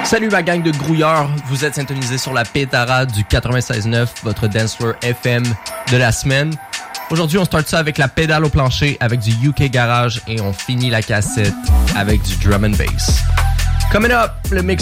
Salut ma gang de grouilleurs, vous êtes syntonisés sur la Pétara du 96.9, votre dance floor FM de la semaine. Aujourd'hui, on start ça avec la pédale au plancher, avec du UK Garage et on finit la cassette avec du drum and bass. Coming up, le mix